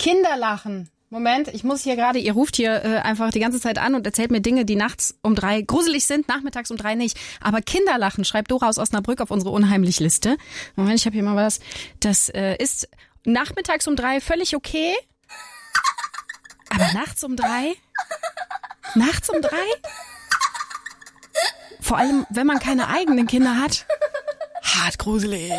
Kinderlachen. Moment, ich muss hier gerade, ihr ruft hier einfach die ganze Zeit an und erzählt mir Dinge, die nachts um 3 gruselig sind, nachmittags um 3 nicht. Aber Kinderlachen, schreibt Dora aus Osnabrück auf unsere Unheimlich-Liste. Moment, ich habe hier mal was. Das ist nachmittags um 3 völlig okay. Aber nachts um 3? Nachts um 3? Vor allem, wenn man keine eigenen Kinder hat. Hart gruselig.